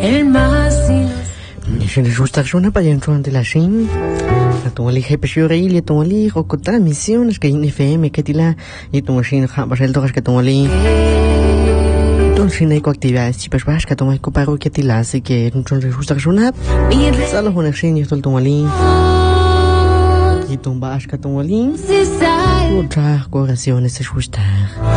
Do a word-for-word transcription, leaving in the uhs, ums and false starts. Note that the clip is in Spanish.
El más Je ne justa shona pa yentron de la shin. Atoli he peshore ili atoli ko kota mission es que in F M que tila y tu machine ha ba el tokas que tomoli. Ton shin ko actividades chipas bas que tomai ko paro que tila así que no je justa shona. Salo hona shin y tol tomoli. Y tumba as que tomoli. Otra oraciones es justa.